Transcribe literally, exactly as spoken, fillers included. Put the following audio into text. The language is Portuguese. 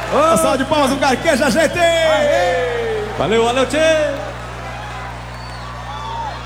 Uma salva de palmas, o Carqueja, gente! Valeu, valeu, tchê!